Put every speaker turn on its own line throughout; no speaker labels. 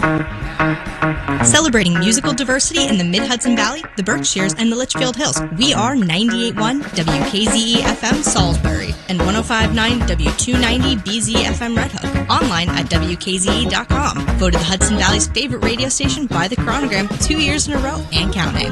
Celebrating musical diversity in the Mid-Hudson Valley, the Berkshires, and the Litchfield Hills. We are 98.1 WKZE FM Salisbury and 105.9 W290 BZ FM Red Hook. Online at WKZE.com. Voted the Hudson Valley's favorite radio station by the Chronogram 2 years in a row and counting.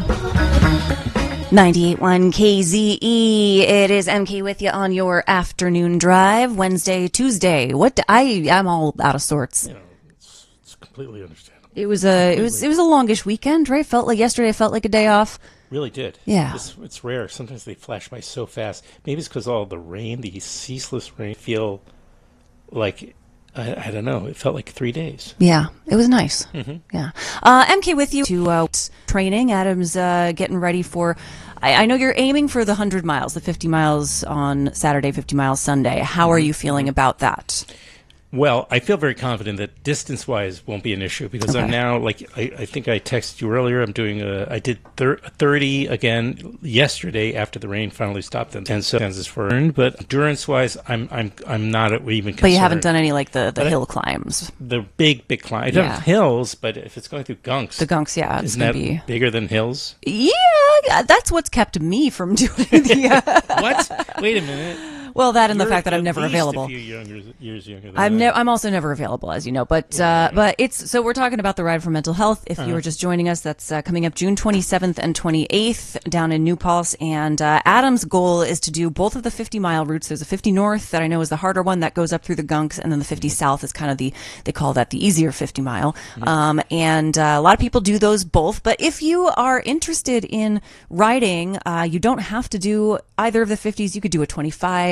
98.1 KZE. It is MK with you on your afternoon drive, Wednesday, Tuesday. I'm all out of sorts.
You know, it's completely understandable.
It was a longish weekend, right? Yesterday felt like a day off.
Really did.
Yeah.
It's rare. Sometimes they flash by so fast. Maybe it's because all the rain, the ceaseless rain, feel like, I don't know, it felt like 3 days.
Yeah, it was nice.
Mm-hmm.
Yeah. MK with you to training. Adam's getting ready for, I know you're aiming for the 100 miles, the 50 miles on Saturday, 50 miles Sunday. How are you feeling about that?
Well, I feel very confident that distance-wise won't be an issue because I'm now, like, I think I texted you earlier, I did 30 again yesterday after the rain finally stopped and so Kansas for earned, but endurance-wise, I'm not even concerned.
But you haven't done any, like, the hill climbs?
The big climb. I don't have hills, but if it's going through gunks.
The gunks, yeah.
Isn't that bigger than hills?
Yeah, that's what's kept me from doing the...
What? Wait a minute.
Well, that and the fact that I'm never available.
A few years younger than
I'm also never available, as you know. But it's so we're talking about the Ride for Mental Health. If you were just joining us, that's coming up June 27th and 28th down in New Paltz. And Adam's goal is to do both of the 50-mile routes. There's a 50 North that I know is the harder one that goes up through the gunks, and then the 50 South is kind of they call that the easier 50-mile. And a lot of people do those both. But if you are interested in riding, you don't have to do either of the 50s. You could do a 25.